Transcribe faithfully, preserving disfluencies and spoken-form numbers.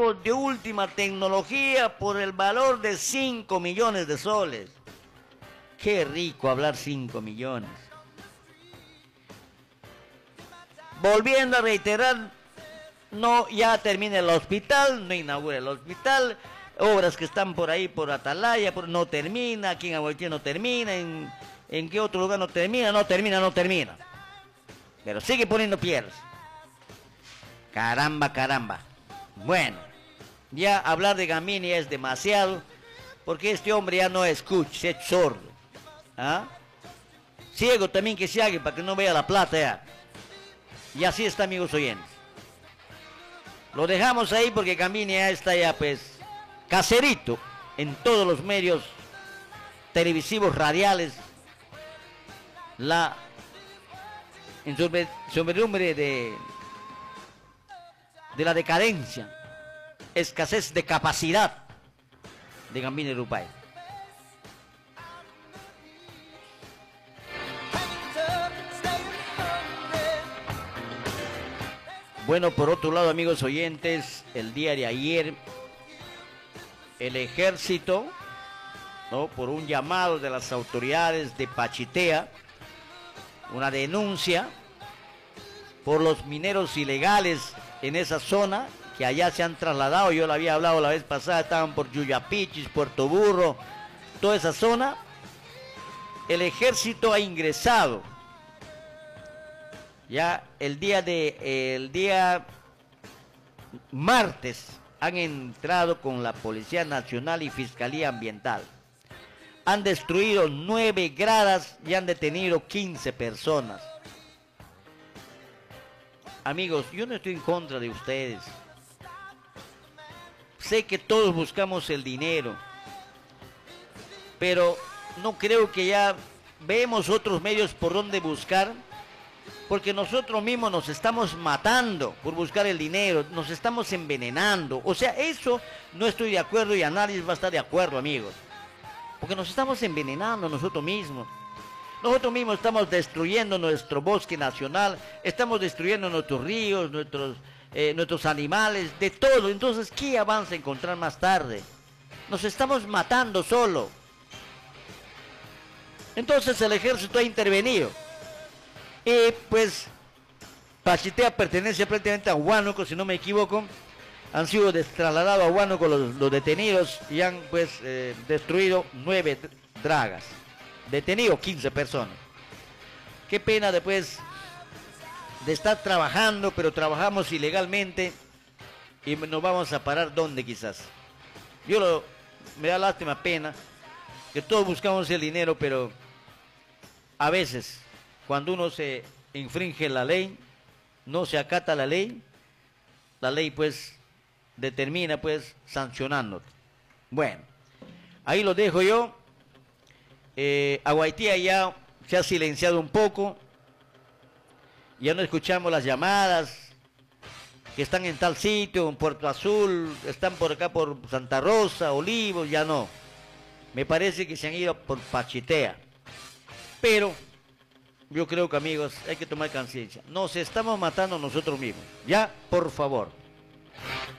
equipos de última tecnología por el valor de cinco millones de soles. Qué rico hablar cinco millones. Volviendo a reiterar, no, ya termina el hospital, no inaugura el hospital, obras que están por ahí, por Atalaya, por, no termina, aquí en Aguaitía no termina, en, en qué otro lugar no termina, no termina, no termina. Pero sigue poniendo piedras. Caramba, caramba. Bueno, ya hablar de Gambini es demasiado, porque este hombre ya no escucha, se ha hecho sordo. ¿Ah? Ciego también que se haga para que no vea la plata ya. Y así está, amigos oyentes. Lo dejamos ahí porque Gambini ya está ya pues caserito en todos los medios televisivos, radiales. La incertidumbre de, de la decadencia, escasez de capacidad de Gambini Rupay. Bueno, por otro lado, amigos oyentes, el día de ayer, el ejército, ¿no?, por un llamado de las autoridades de Pachitea, una denuncia por los mineros ilegales en esa zona, que allá se han trasladado, yo lo había hablado la vez pasada, estaban por Yuyapichis, Puerto Burro, toda esa zona. El ejército ha ingresado. Ya el día de el día martes han entrado con la Policía Nacional y Fiscalía Ambiental. Han destruido nueve gradas y han detenido quince personas. Amigos, yo no estoy en contra de ustedes. Sé que todos buscamos el dinero, pero no creo que ya vemos otros medios por donde buscar. Porque nosotros mismos nos estamos matando por buscar el dinero, nos estamos envenenando. O sea, eso no estoy de acuerdo y a nadie va a estar de acuerdo, amigos. Porque nos estamos envenenando nosotros mismos. Nosotros mismos estamos destruyendo nuestro bosque nacional, estamos destruyendo nuestros ríos, nuestros, eh, nuestros animales, de todo. Entonces, ¿qué avance a encontrar más tarde? Nos estamos matando solo. Entonces el ejército ha intervenido. Y pues Pachitea pertenece prácticamente a Huánuco, si no me equivoco. Han sido trasladados a Huánuco los, los detenidos y han pues eh, destruido nueve dragas. Detenido quince personas. Qué pena después de estar trabajando, pero trabajamos ilegalmente y nos vamos a parar donde quizás. Yo lo, me da lástima, pena, que todos buscamos el dinero, pero a veces cuando uno se infringe la ley, no se acata la ley, la ley pues determina pues sancionándote. Bueno, ahí lo dejo yo. Eh, Aguaitía ya se ha silenciado un poco, ya no escuchamos las llamadas que están en tal sitio, en Puerto Azul, están por acá por Santa Rosa, Olivos, ya no. Me parece que se han ido por Pachitea. Pero yo creo que, amigos, hay que tomar conciencia. Nos estamos matando nosotros mismos. Ya, por favor.